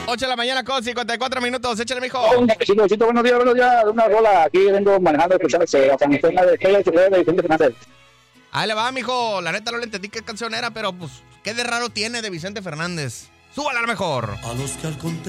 8 de la mañana con 54 minutos. Échale, mijo. Chito, buenos días. Una rola. Aquí vengo manejando, escuchando la canción de Vicente Fernández. Ahí le va, mijo. La neta no le entendí qué canción era, pero pues, qué de raro tiene de Vicente Fernández. Súbala a lo mejor. A los que al contrario